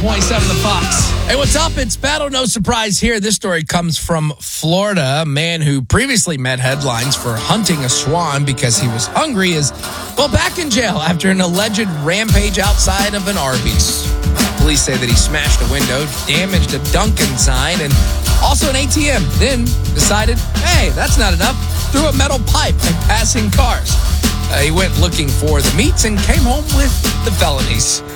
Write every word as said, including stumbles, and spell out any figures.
point seven The Fox. Hey, what's up? It's Battle No Surprise here. This story comes from Florida. A man who previously made headlines for hunting a swan because he was hungry is, well, back in jail after an alleged rampage outside of an Arby's. Police say that he smashed a window, damaged a Dunkin' sign, and also an A T M. Then decided, hey, that's not enough. Threw a metal pipe at passing cars. Uh, he went looking for the meats and came home with the felonies.